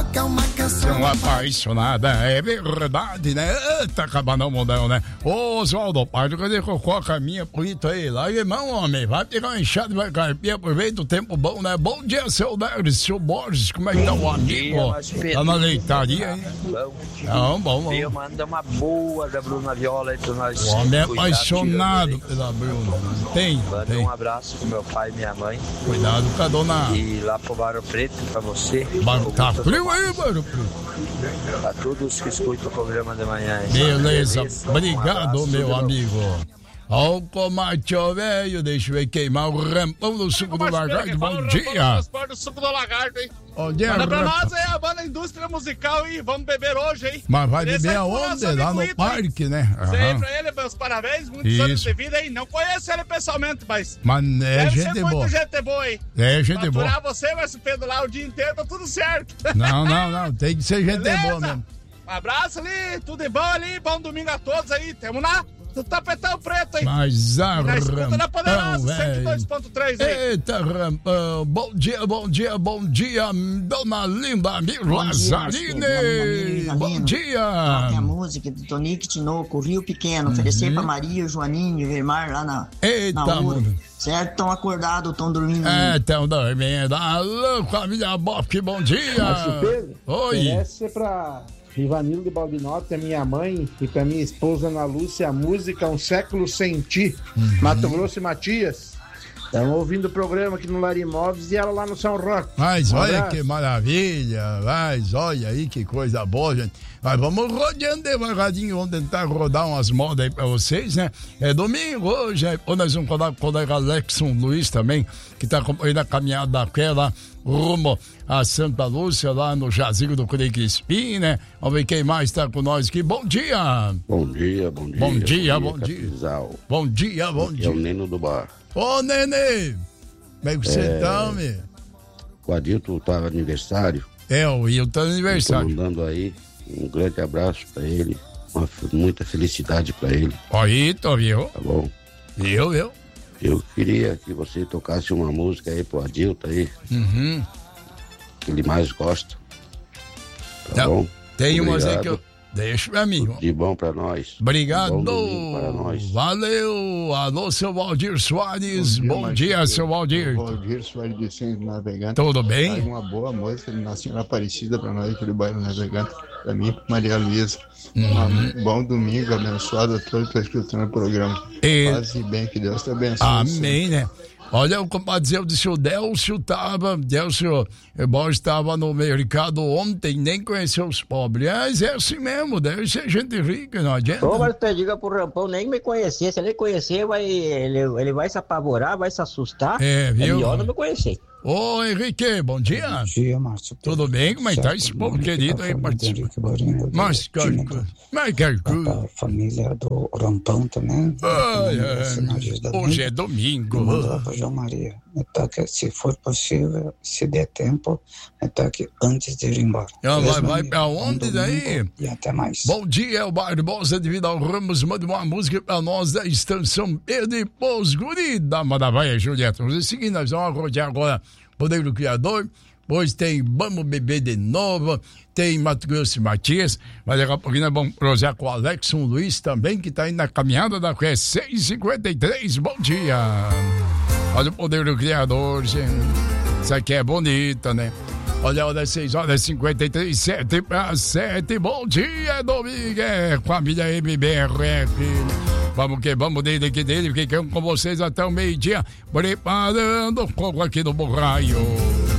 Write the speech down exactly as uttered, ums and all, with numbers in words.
toca uma canção. Uma apaixonada, é verdade, né? Eita, cabanão mundão, né? Ô, Oswaldo, pai, cadê que eu coloco a minha bonita aí? Lá, irmão, homem, vai pegar uma enxada e vai carpir, aproveita o tempo bom, né? Bom dia, seu Neres, seu Borges, como é que tá o amigo? Tá na leitaria, hein? Bom. Não, bom, bom. Eu mando uma boa da Bruna Viola aí pra nós. O homem é apaixonado pela Bruna. Tem, Manda tem. um abraço pro meu pai e minha mãe. Cuidado com a dona. E lá pro Barro Preto pra você. Bar... Tá frio aí, Barro Preto. Pra todos que escutam o programa de manhã. Beleza, Beleza? obrigado, Um meu amigo. Ó, o tomate, ó, velho, deixa eu ver queimar o rampão do suco do lagarto. Bom dia. Do suco do lagarto, hein? Onde é, Manda pra rampa? nós aí a banda Indústria Musical e vamos beber hoje, hein? Mas vai Esse beber aí pro aonde? nosso Lá amigo no Ito, parque, né? Sei Aham. pra ele, meus parabéns, muitos Isso. anos de vida aí. Não conheço ele pessoalmente, mas. Mas é deve gente ser boa. muito gente boa aí. É gente pra boa. aturar você, mas o Pedro lá o dia inteiro, tá tudo certo. Não, não, não. Tem que ser gente Beleza? boa mesmo. Um abraço ali, tudo de bom ali, bom domingo a todos aí. Tamo na do Tapetão Preto, hein? Mas a Na escuta da rampão, Poderosa, cento e velho. dois ponto três aí. Eita, rampão. Bom dia, bom dia, bom dia, dona Linda Lazzarini. Bom dia. A música do Tonico Tinoco, Rio Pequeno, oferecer pra Maria, Joaninho e Vermar lá na, Eita, na Ura. mano. Certo? Estão acordados, estão dormindo. É, estão dormindo. Alô, família Boff, bom dia. Márcio Pedro, Oi. essa é pra Ivanildo de Baldinotti, a minha mãe, e pra minha esposa Ana Lúcia, a música Um Século Sem Ti, Uhum. Mato Grosso e Matias. Estamos ouvindo o programa aqui no Lar Imóveis e ela lá no São Roque. Mas Um olha abraço. que maravilha, mas olha aí que coisa boa, gente. Mas vamos rodeando devagarinho, vamos tentar rodar umas modas aí pra vocês, né? É domingo hoje, aí, nós vamos rodar com o colega Alexson Luiz também, que tá acompanhando a caminhada daquela rumo a Santa Lúcia, lá no Jazigo do Curi Crispim, né? Vamos ver quem mais tá com nós aqui. Bom dia! Bom dia, bom dia. Bom dia, bom dia. Capizal. Bom dia, bom É o dia. Neno do Bar. Ô, Nenê! Como é que você É. tá, meu? O Adilton tava aniversário. É, o Hilton aniversário. Tô mandando aí um grande abraço pra ele. Uma, muita felicidade pra ele, Ó, Hilton, viu? tá bom? Viu, viu? Eu queria que você tocasse uma música aí pro Adilton aí, Uhum. que ele mais gosta. Tá Tá. bom? Tem umas aí que eu... Obrigado. Deixa pra mim. De bom pra nós. Obrigado. Bom domingo para nós. Valeu. Alô, seu Valdir Soares. Bom dia, seu Valdir. Valdir Soares de Centro Navegante. Tudo bem? Faz uma boa música na Senhora Aparecida pra nós aqui do bairro Navegante. Pra mim, Maria Luísa. Um bom domingo, abençoado a todos que estão escutando o programa. E- Paz e bem, que Deus te abençoe. Amém, né? Olha, o compadre, eu disse, o Delcio tava, Delcio Borges estava no mercado ontem, nem conheceu os pobres. Mas é assim mesmo, deve ser gente rica, não adianta. Ô, mas você diga pro Rampão nem me conhecer. Se ele conhecer, vai, ele, ele vai se apavorar, vai se assustar. É, viu? É melhor não me conhecer. Ô, Henrique, bom dia. Bom dia, Márcio. Tudo bem? Como é que tá esse povo querido aí participando? Mas, cara, mas, cara, A família do Rampão também. Ai, ai, Sinais da hoje vida. é domingo. E mandar pra João Maria. Então, que, se for possível, se der tempo, então, que antes de ir embora. Ela Beleza, vai, vai amigo? pra Bom onde domingo daí? E até mais. Bom dia, o Barbosa de Vidal Ramos manda uma música pra nós da Estação Pedro e Pós Guri da Madavaia, Julieta. Vamos seguir, nós vamos rodear agora Poder do Criador, depois tem Vamos Beber de Novo, tem Mato Grosso e Matias, mas daqui a pouquinho nós vamos prosear com o Alexson Luiz também, que tá indo na caminhada da Cruz seis e cinquenta e três. Bom dia! Olha o Poder do Criador, gente. Isso aqui é bonita, né? Olha a hora, seis horas e cinquenta e três, sete para sete. Bom dia, domingo, é família M B R F. Vamos que vamos dele aqui dele, ficamos com vocês até o meio-dia, preparando o fogo aqui no Borraio.